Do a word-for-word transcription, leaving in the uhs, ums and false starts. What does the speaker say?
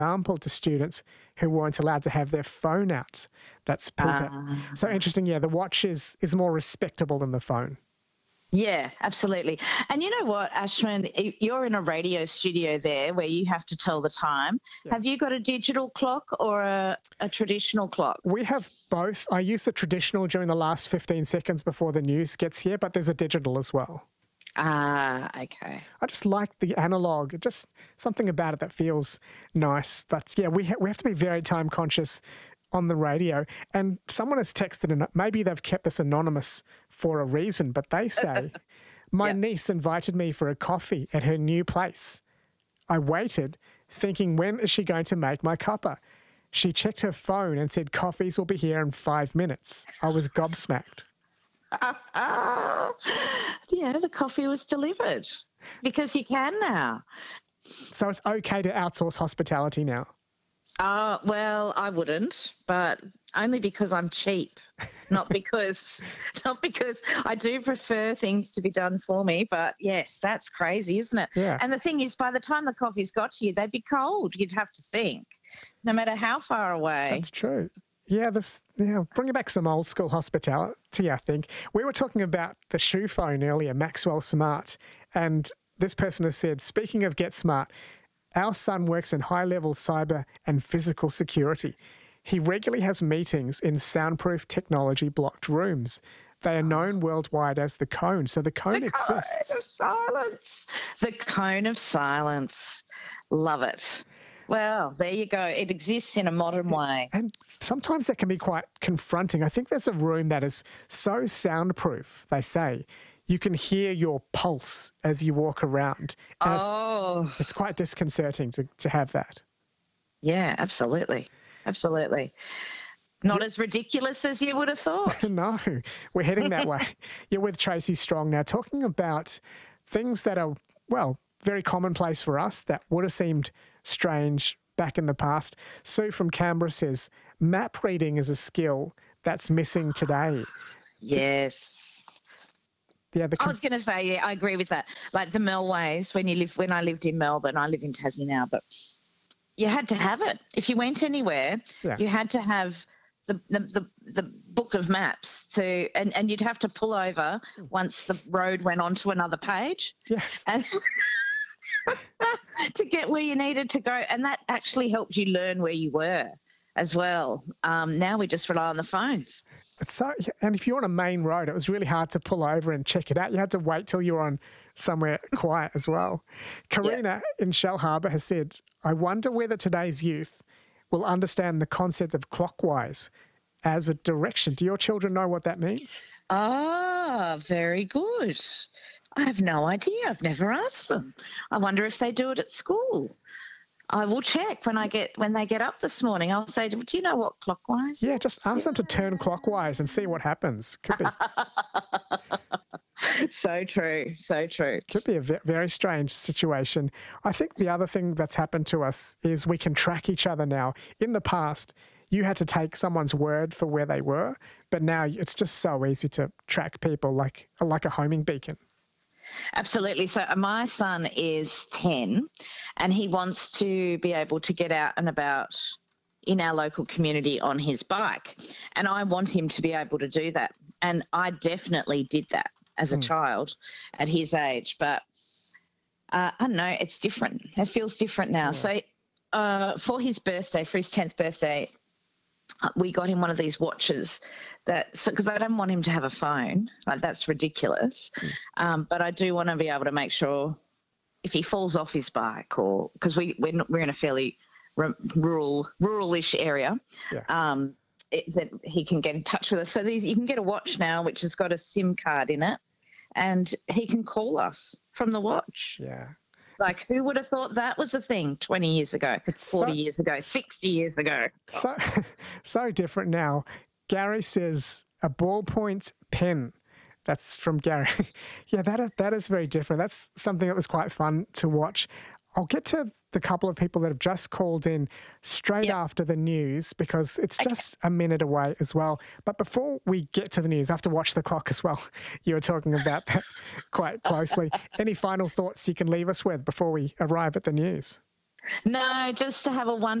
example to students who weren't allowed to have their phone out. That's Peter. Uh, So interesting, yeah, the watch is, is more respectable than the phone. Yeah, absolutely. And you know what, Ashman, y- you're in a radio studio there where you have to tell the time. Yeah. Have you got a digital clock or a, a traditional clock? We have both. I use the traditional during the last fifteen seconds before the news gets here, but there's a digital as well. Ah, okay. I just like the analog. Just something about it that feels nice. But yeah, we ha- we have to be very time conscious on the radio. And someone has texted, and maybe they've kept this anonymous for a reason, but they say, my Yep. niece invited me for a coffee at her new place. I waited, thinking, when is she going to make my cuppa? She checked her phone and said, coffees will be here in five minutes. I was gobsmacked. Ah, yeah, the coffee was delivered because you can now. So it's okay to outsource hospitality now. Uh, well, I wouldn't, but only because I'm cheap, not because not because I do prefer things to be done for me. But yes, that's crazy, isn't it? Yeah. And the thing is, by the time the coffee's got to you, they'd be cold. You'd have to think, no matter how far away. That's true. Yeah, this yeah, bringing back some old school hospitality, I think. We were talking about the shoe phone earlier, Maxwell Smart, and this person has said, speaking of Get Smart, our son works in high-level cyber and physical security. He regularly has meetings in soundproof technology-blocked rooms. They are known worldwide as the cone, so the cone the exists. cone of silence. The cone of silence. Love it. Well, there you go. It exists in a modern way. And sometimes that can be quite confronting. I think there's a room that is so soundproof, they say, you can hear your pulse as you walk around. And Oh, it's, it's quite disconcerting to, to have that. yeah, absolutely. Absolutely. Not as ridiculous as you would have thought. No, we're heading that way. You're with Tracy Strong now, talking about things that are, well, very commonplace for us that would have seemed strange back in the past. Sue from Canberra says, map reading is a skill that's missing today. Yes. Yeah, the I com- was going to say, yeah, I agree with that. Like the Melways, when you live, when I lived in Melbourne, I live in Tassie now, but you had to have it. If you went anywhere, Yeah. you had to have the, the, the, the book of maps to, and, and you'd have to pull over once the road went onto another page. yes. And to get where you needed to go. And that actually helped you learn where you were as well. Um, now we just rely on the phones. It's so, and if you're on a main road, it was really hard to pull over and check it out. You had to wait till you were on somewhere quiet as well. Karina in Shell Harbour has said, I wonder whether today's youth will understand the concept of clockwise as a direction. Do your children know what that means? Ah, very good. I have no idea. I've never asked them. I wonder if they do it at school. I will check when I get when they get up this morning. I'll say, do you know what clockwise? Yeah, just ask them to turn clockwise and see what happens. Could be, So true, so true. could be a ve- very strange situation. I think the other thing that's happened to us is we can track each other now. In the past, you had to take someone's word for where they were, but now it's just so easy to track people like like a homing beacon. Absolutely. So uh, my son is ten and he wants to be able to get out and about in our local community on his bike. And I want him to be able to do that. And I definitely did that as a Mm. child at his age. But uh, I don't know, it's different. It feels different now. Yeah. So uh, for his birthday, for his tenth birthday, uh, we got him one of these watches that, so because I don't want him to have a phone, like that's ridiculous. Um, but I do want to be able to make sure if he falls off his bike, or because we we're, not, we're in a fairly r- rural ruralish area, Yeah. um, it, that he can get in touch with us. So these you can get a watch now which has got a SIM card in it, and he can call us from the watch. Yeah. Like, who would have thought that was a thing twenty years ago, It's forty so- years ago, sixty years ago? So, so different now. Gary says a ballpoint pen. That's from Gary. Yeah, that is, that is very different. That's something that was quite fun to watch. I'll get to the couple of people that have just called in straight Yep. after the news because it's Okay. just a minute away as well. But before we get to the news, I have to watch the clock as well. You were talking about that quite closely. Any final thoughts you can leave us with before we arrive at the news? No, just to have a